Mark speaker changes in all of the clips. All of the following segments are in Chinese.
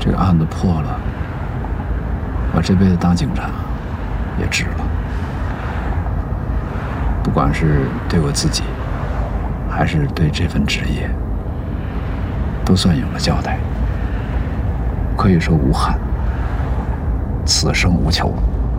Speaker 1: 这个案子破了，我这辈子当警察也值了。不管是对我自己，还是对这份职业，都算有了交代。可以说无憾，此生无求。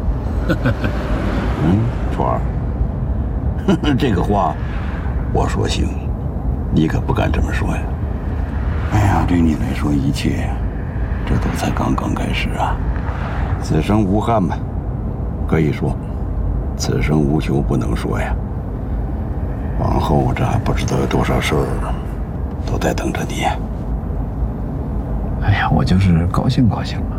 Speaker 2: 川儿，这个话我说行，你可不敢这么说呀。哎呀，对你来说，一切这都才刚刚开始啊。此生无憾嘛，可以说；此生无求不能说呀。往后这还不知道有多少事儿都在等着你。
Speaker 1: 哎呀，我就是高兴高兴嘛。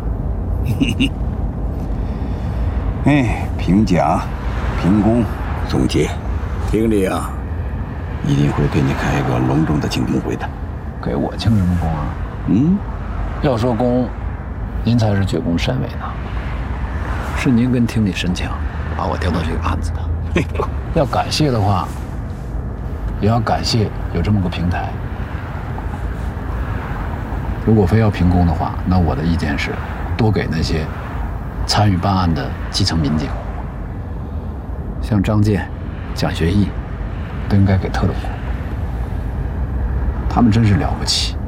Speaker 2: 哎，评奖、评功、总结，厅里啊，一定会给你开一个隆重的庆功会的。
Speaker 1: 给我庆什么功啊？要说功，您才是绝功甚伟呢。是您跟厅里申请，把我调到这个案子的。要感谢的话，也要感谢有这么个平台。如果非要评功的话，那我的意见是，多给那些参与办案的基层民警，像张健、蒋学义，都应该给特等功。他们真是了不起。